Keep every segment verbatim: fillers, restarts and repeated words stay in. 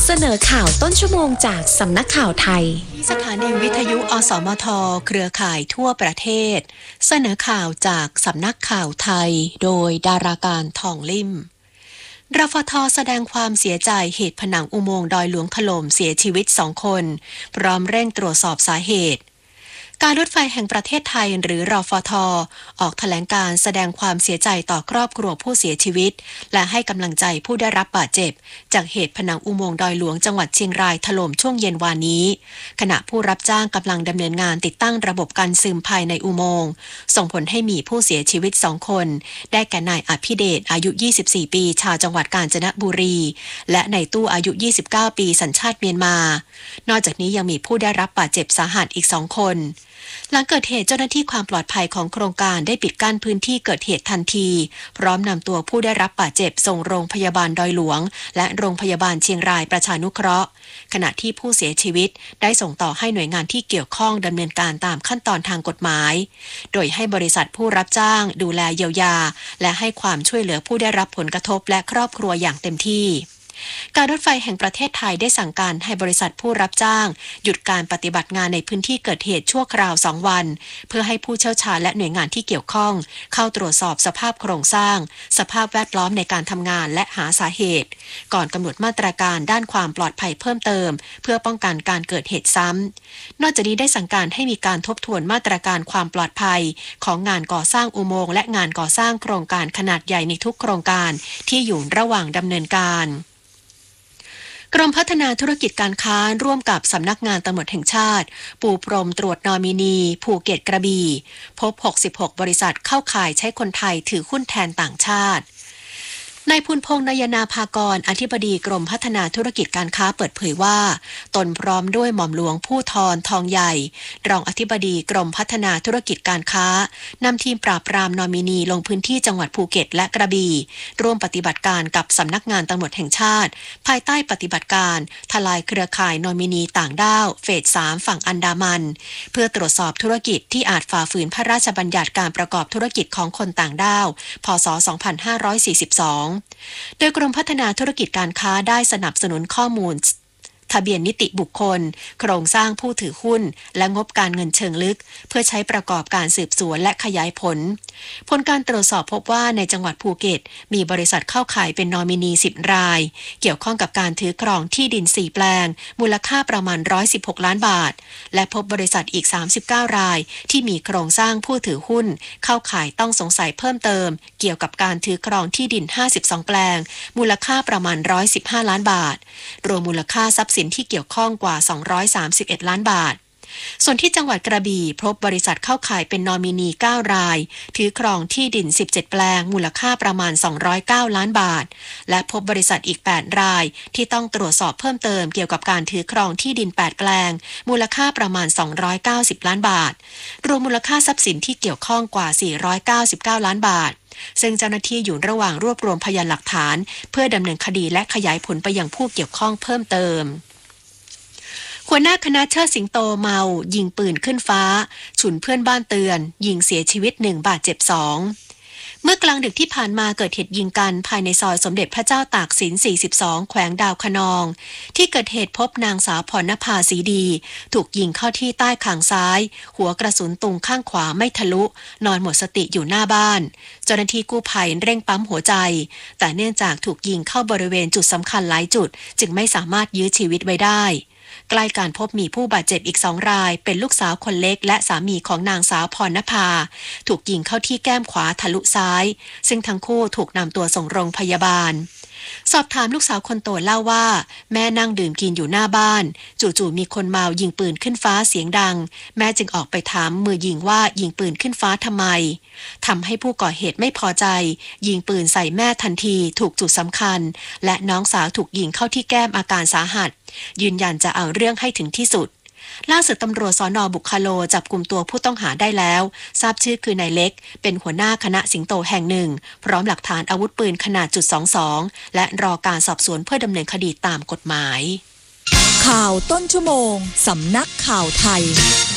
เสนอข่าวต้นชั่วโมงจากสำนักข่าวไทยสถานีวิทยุอสมทเครือข่ายทั่วประเทศเสนอข่าวจากสำนักข่าวไทยโดยดาราการทองลิ่มรฟท.แสดงความเสียใจเหตุผนังอุโมงค์ดอยหลวงถล่มเสียชีวิตสองคนพร้อมเร่งตรวจสอบสาเหตุการรถไฟแห่งประเทศไทยหรือรฟท.ออกแถลงการแสดงความเสียใจต่อครอบครัวผู้เสียชีวิตและให้กำลังใจผู้ได้รับบาดเจ็บจากเหตุผนังอุโมงค์ดอยหลวงจังหวัดเชียงรายถล่มช่วงเย็นวานนี้ขณะผู้รับจ้างกำลังดำเนินงานติดตั้งระบบกันซึมภายในอุโมงค์ส่งผลให้มีผู้เสียชีวิตสองคนได้แก่นายอภิเดชอายุยี่สิบสี่ปีชาวจังหวัดกาญจนบุรีและนายตู้อายุยี่สิบเก้าปีสัญชาติเมียนมานอกจากนี้ยังมีผู้ได้รับบาดเจ็บสาหัสอีกสองคนหลังเกิดเหตุเจ้าหน้าที่ความปลอดภัยของโครงการได้ปิดกั้นพื้นที่เกิดเหตุทันทีพร้อมนำตัวผู้ได้รับบาดเจ็บส่งโรงพยาบาลดอยหลวงและโรงพยาบาลเชียงรายประชานุเคราะห์ขณะที่ผู้เสียชีวิตได้ส่งต่อให้หน่วยงานที่เกี่ยวข้องดำเนินการตามขั้นตอนทางกฎหมายโดยให้บริษัทผู้รับจ้างดูแลเยียวยาและให้ความช่วยเหลือผู้ได้รับผลกระทบและครอบครัวอย่างเต็มที่การรถไฟแห่งประเทศไทยได้สั่งการให้บริษัทผู้รับจ้างหยุดการปฏิบัติงานในพื้นที่เกิดเหตุชั่วคราวสองวันเพื่อให้ผู้เชี่ยวชาญและหน่วยงานที่เกี่ยวข้องเข้าตรวจสอบสภาพโครงสร้างสภาพแวดล้อมในการทำงานและหาสาเหตุก่อนกำหนดมาตรการด้านความปลอดภัยเพิ่มเติมเพื่อป้องกันการเกิดเหตุซ้ำนอกจากนี้ได้สั่งการให้มีการทบทวนมาตรการความปลอดภัยของงานก่อสร้างอุโมงค์และงานก่อสร้างโครงการขนาดใหญ่ในทุกโครงการที่อยู่ระหว่างดำเนินการกรมพัฒนาธุรกิจการค้าร่วมกับสำนักงานตำรวจแห่งชาติปูพรมตรวจนอมินีภูเก็ตกระบี่พบหกสิบหกบริษัทเข้าข่ายใช้คนไทยถือหุ้นแทนต่างชาตินายภูลพงษ์นายนาภากรอธิบดีกรมพัฒนาธุรกิจการค้าเปิดเผยว่าตนพร้อมด้วยหม่อมหลวงผู้ทรทองใหญ่รองอธิบดีกรมพัฒนาธุรกิจการค้านำทีมปราบปรามนอมินีลงพื้นที่จังหวัดภูเก็ตและกระบี่ร่วมปฏิบัติการกับสำนักงานตำรวจแห่งชาติภายใต้ปฏิบัติการทลายเครือข่ายนอมินีต่างด้าวเฟสสามฝั่งอันดามันเพื่อตรวจสอบธุรกิจที่อาจฝ่าฝืนพระราชบัญญัติการประกอบธุรกิจของคนต่างด้าวพ.ศ. สองพันห้าร้อยสี่สิบสองโดยกรมพัฒนาธุรกิจการค้าได้สนับสนุนข้อมูลทะเบียนนิติบุคคลโครงสร้างผู้ถือหุ้นและงบการเงินเชิงลึกเพื่อใช้ประกอบการสืบสวนและขยายผลผลการตรวจสอบพบว่าในจังหวัดภูเก็ตมีบริษัทเข้าข่ายเป็นนอมินีสิบรายเกี่ยวข้องกับการถือครองที่ดินสี่แปลงมูลค่าประมาณหนึ่งร้อยสิบหกล้านบาทและพบบริษัทอีกสามสิบเก้ารายที่มีโครงสร้างผู้ถือหุ้นเข้าข่ายต้องสงสัยเพิ่มเติมเกี่ยวกับการถือครองที่ดินห้าสิบสองแปลงมูลค่าประมาณหนึ่งร้อยสิบห้าล้านบาทรวมมูลค่าทรัพย์สินที่เกี่ยวข้องกว่าสองร้อยสามสิบเอ็ดล้านบาทส่วนที่จังหวัดกระบี่พบบริษัทเข้าข่ายเป็นนอมินีเก้ารายถือครองที่ดินสิบเจ็ดแปลงมูลค่าประมาณสองร้อยเก้าล้านบาทและพบบริษัทอีกแปดรายที่ต้องตรวจสอบเพิ่มเติมเกี่ยวกับการถือครองที่ดินแปดแปลงมูลค่าประมาณสองร้อยเก้าสิบล้านบาทรวมมูลค่าทรัพย์สินที่เกี่ยวข้องกว่าสี่ร้อยเก้าสิบเก้าล้านบาทซึ่งเจ้าหน้าที่อยู่ระหว่างรวบรวมพยานหลักฐานเพื่อดำเนินคดีและขยายผลไปยังผู้เกี่ยวข้องเพิ่มเติมหัวหน้าคณะเชิดสิงโตเมายิงปืนขึ้นฟ้าฉุนเพื่อนบ้านเตือนยิงเสียชีวิตหนึ่งบาดเจ็บสองเมื่อกลางดึกที่ผ่านมาเกิดเหตุยิงกันภายในซอยสมเด็จพระเจ้าตากสินสี่สิบสองแขวงดาวคะนองที่เกิดเหตุพบนางสาวพรณภาศรีดีถูกยิงเข้าที่ใต้คางซ้ายหัวกระสุนตุงข้างขวาไม่ทะลุนอนหมดสติอยู่หน้าบ้านเจ้าหน้าที่กู้ภัยเร่งปั๊มหัวใจแต่เนื่องจากถูกยิงเข้าบริเวณจุดสำคัญหลายจุดจึงไม่สามารถยื้อชีวิตไว้ได้ใกล้การพบมีผู้บาดเจ็บอีกสองรายเป็นลูกสาวคนเล็กและสามีของนางสาวพรณภาถูกยิงเข้าที่แก้มขวาทะลุซ้ายซึ่งทั้งคู่ถูกนำตัวส่งโรงพยาบาลสอบถามลูกสาวคนโตเล่าว่าแม่นั่งดื่มกินอยู่หน้าบ้านจู่ๆมีคนเมายิงปืนขึ้นฟ้าเสียงดังแม่จึงออกไปถามมือยิงว่ายิงปืนขึ้นฟ้าทำไมทำให้ผู้ก่อเหตุไม่พอใจยิงปืนใส่แม่ทันทีถูกจุดสำคัญและน้องสาวถูกยิงเข้าที่แก้มอาการสาหัสยืนยันจะเอาเรื่องให้ถึงที่สุดล่าสุดตำรวจสน.บุคโลจับกุมตัวผู้ต้องหาได้แล้วทราบชื่อคือนายเล็กเป็นหัวหน้าคณะสิงโตแห่งหนึ่งพร้อมหลักฐานอาวุธปืนขนาดจุดสองสองและรอการสอบสวนเพื่อดำเนินคดีตามกฎหมายข่าวต้นชั่วโมงสำนักข่าวไทย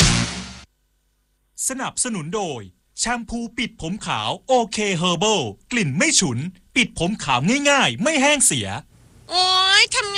สนับสนุนโดยแชมพูปิดผมขาวโอเคเฮอร์เบิลกลิ่นไม่ฉุนปิดผมขาวง่ายๆไม่แห้งเสียโอ๊ยทำ